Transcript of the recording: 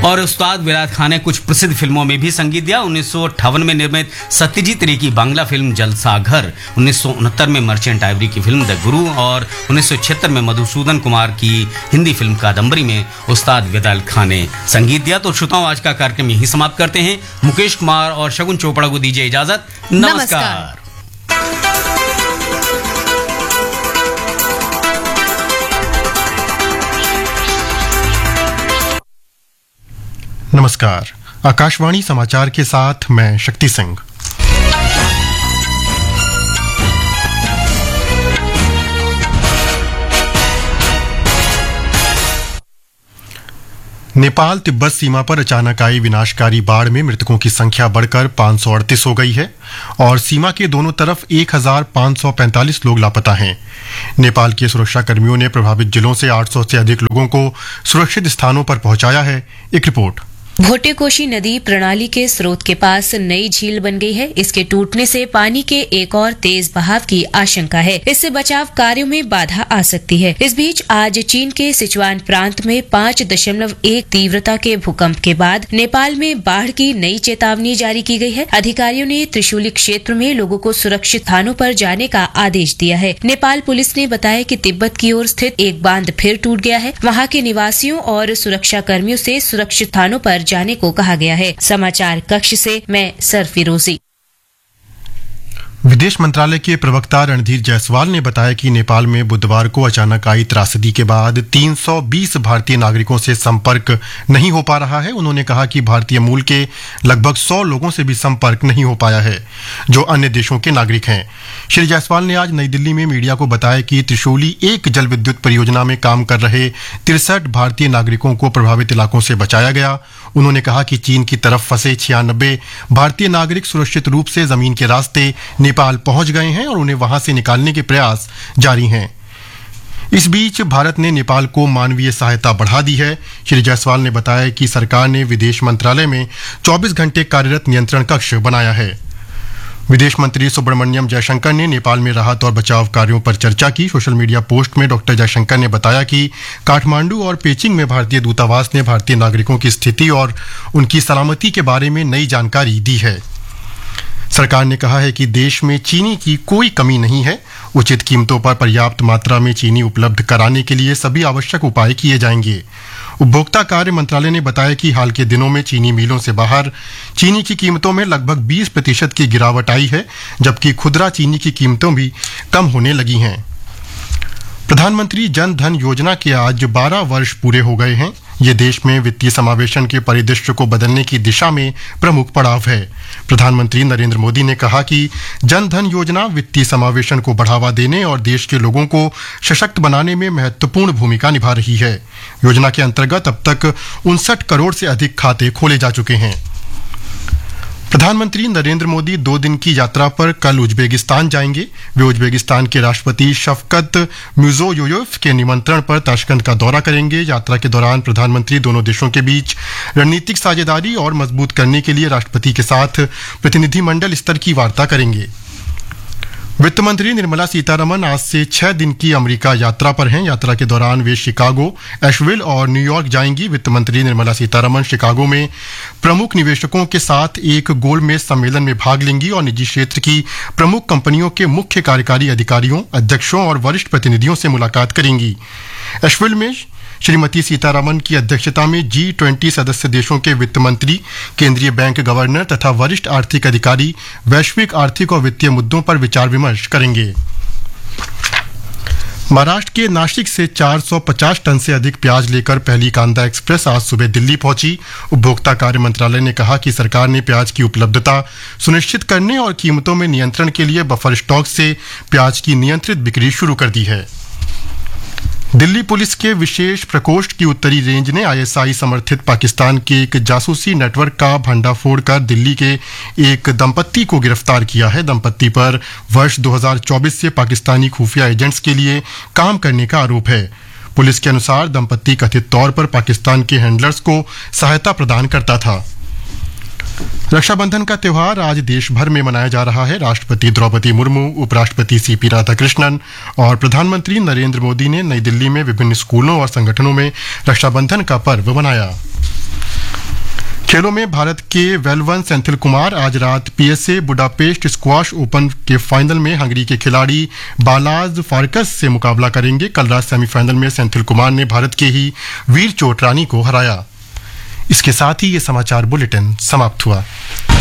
और उस्ताद विलायत खान ने कुछ प्रसिद्ध फिल्मों में भी संगीत दिया। 1958 में निर्मित सत्यजीत रे की बांग्ला फिल्म जलसाघर, 1969 में मर्चेंट आइवरी की फिल्म द गुरु और 1976 में मधुसूदन कुमार की हिंदी फिल्म कादम्बरी में उस्ताद विलायत खान ने संगीत दिया। तो श्रोताओं, आज का कार्यक्रम यही समाप्त करते हैं। मुकेश कुमार और शगुन चोपड़ा को दीजिए इजाजत। नमस्कार। नमस्कार। आकाशवाणी समाचार के साथ मैं शक्ति सिंह। नेपाल तिब्बत सीमा पर अचानक आई विनाशकारी बाढ़ में मृतकों की संख्या बढ़कर 538 हो गई है और सीमा के दोनों तरफ 1545 लोग लापता हैं। नेपाल के सुरक्षा कर्मियों ने प्रभावित जिलों से 800 से अधिक लोगों को सुरक्षित स्थानों पर पहुंचाया है। एक रिपोर्ट। भोटेकोशी नदी प्रणाली के स्रोत के पास नई झील बन गई है। इसके टूटने से पानी के एक और तेज बहाव की आशंका है। इससे बचाव कार्यों में बाधा आ सकती है। इस बीच आज चीन के सिचुआन प्रांत में 5.1 तीव्रता के भूकंप के बाद नेपाल में बाढ़ की नई चेतावनी जारी की गई है। अधिकारियों ने त्रिशूली क्षेत्र में लोगों को सुरक्षित स्थानों पर जाने का आदेश दिया है। नेपाल पुलिस ने बताया कि तिब्बत की ओर स्थित एक बांध फिर टूट गया है। वहां के निवासियों और सुरक्षा कर्मियों से सुरक्षित स्थानों पर जाने को कहा गया है। समाचार कक्ष से मैं सरफिरोजी। विदेश मंत्रालय के प्रवक्ता रणधीर जायसवाल ने बताया कि नेपाल में बुधवार को अचानक आई त्रासदी के बाद 320 भारतीय नागरिकों से संपर्क नहीं हो पा रहा है। उन्होंने कहा कि भारतीय मूल के लगभग 100 लोगों से भी संपर्क नहीं हो पाया है जो अन्य देशों के नागरिक हैं। श्री जायसवाल ने आज नई दिल्ली में मीडिया को बताया कि त्रिशूली 1 जल विद्युत परियोजना में काम कर रहे 63 भारतीय नागरिकों को प्रभावित इलाकों से बचाया गया। उन्होंने कहा कि चीन की तरफ फंसे 96 भारतीय नागरिक सुरक्षित रूप से जमीन के रास्ते नेपाल पहुंच गए हैं और उन्हें वहां से निकालने के प्रयास जारी हैं। इस बीच भारत ने नेपाल को मानवीय सहायता बढ़ा दी है। श्री जायसवाल ने बताया कि सरकार ने विदेश मंत्रालय में 24 घंटे कार्यरत नियंत्रण कक्ष बनाया है। विदेश मंत्री सुब्रमण्यम जयशंकर ने नेपाल में राहत और बचाव कार्यों पर चर्चा की। सोशल मीडिया पोस्ट में डॉक्टर जयशंकर ने बताया कि काठमांडू और पेचिंग में भारतीय दूतावास ने भारतीय नागरिकों की स्थिति और उनकी सलामती के बारे में नई जानकारी दी है। सरकार ने कहा है कि देश में चीनी की कोई कमी नहीं है। उचित कीमतों पर पर्याप्त मात्रा में चीनी उपलब्ध कराने के लिए सभी आवश्यक उपाय किए जाएंगे। उपभोक्ता कार्य मंत्रालय ने बताया कि हाल के दिनों में चीनी मिलों से बाहर चीनी की कीमतों में लगभग 20% की गिरावट आई है, जबकि खुदरा चीनी की कीमतों भी कम होने लगी हैं। प्रधानमंत्री जन धन योजना के आज 12 वर्ष पूरे हो गए हैं। ये देश में वित्तीय समावेशन के परिदृश्य को बदलने की दिशा में प्रमुख पड़ाव है। प्रधानमंत्री नरेंद्र मोदी ने कहा कि जन धन योजना वित्तीय समावेशन को बढ़ावा देने और देश के लोगों को सशक्त बनाने में महत्वपूर्ण भूमिका निभा रही है। योजना के अंतर्गत अब तक 59 करोड़ से अधिक खाते खोले जा चुके हैं। प्रधानमंत्री नरेंद्र मोदी 2 दिन की यात्रा पर कल उज्बेकिस्तान जाएंगे। वे उज्बेकिस्तान के राष्ट्रपति शफकत मिर्ज़ोयोयेव के निमंत्रण पर ताशकंद का दौरा करेंगे। यात्रा के दौरान प्रधानमंत्री दोनों देशों के बीच रणनीतिक साझेदारी और मजबूत करने के लिए राष्ट्रपति के साथ प्रतिनिधिमंडल स्तर की वार्ता करेंगे। वित्त मंत्री निर्मला सीतारमण आज से 6 दिन की अमेरिका यात्रा पर हैं। यात्रा के दौरान वे शिकागो, एशविल और न्यूयॉर्क जाएंगी। वित्त मंत्री निर्मला सीतारमण शिकागो में प्रमुख निवेशकों के साथ एक गोलमेज सम्मेलन में भाग लेंगी और निजी क्षेत्र की प्रमुख कंपनियों के मुख्य कार्यकारी अधिकारियों, अध्यक्षों और वरिष्ठ प्रतिनिधियों से मुलाकात करेंगी। एशविल में श्रीमती सीतारमण की अध्यक्षता में G20 सदस्य देशों के वित्त मंत्री, केंद्रीय बैंक गवर्नर तथा वरिष्ठ आर्थिक अधिकारी वैश्विक आर्थिक और वित्तीय मुद्दों पर विचार विमर्श करेंगे। महाराष्ट्र के नासिक से 450 टन से अधिक प्याज लेकर पहली कांदा एक्सप्रेस आज सुबह दिल्ली पहुंची। उपभोक्ता कार्य मंत्रालय ने कहा कि सरकार ने प्याज की उपलब्धता सुनिश्चित करने और कीमतों में नियंत्रण के लिए बफर स्टॉक से प्याज की नियंत्रित बिक्री शुरू कर दी है। दिल्ली पुलिस के विशेष प्रकोष्ठ की उत्तरी रेंज ने ISI समर्थित पाकिस्तान के एक जासूसी नेटवर्क का भंडाफोड़ कर दिल्ली के एक दंपत्ति को गिरफ्तार किया है। दंपत्ति पर वर्ष 2024 से पाकिस्तानी खुफिया एजेंट्स के लिए काम करने का आरोप है। पुलिस के अनुसार दंपत्ति कथित तौर पर पाकिस्तान के हैंडलर्स को सहायता प्रदान करता था। रक्षाबंधन का त्यौहार आज देश भर में मनाया जा रहा है। राष्ट्रपति द्रौपदी मुर्मू, उपराष्ट्रपति CP राधाकृष्णन और प्रधानमंत्री नरेंद्र मोदी ने नई दिल्ली में विभिन्न स्कूलों और संगठनों में रक्षाबंधन का पर्व मनाया। खेलों में भारत के वेलवन सेंथिल कुमार आज रात पीएसए बुडापेस्ट स्क्वाश ओपन के फाइनल में हंगरी के खिलाड़ी बालाज फारकस से मुकाबला करेंगे। कल रात सेमीफाइनल में सेंथिल कुमार ने भारत के ही वीर चोटरानी को हराया। इसके साथ ही ये समाचार बुलेटिन समाप्त हुआ।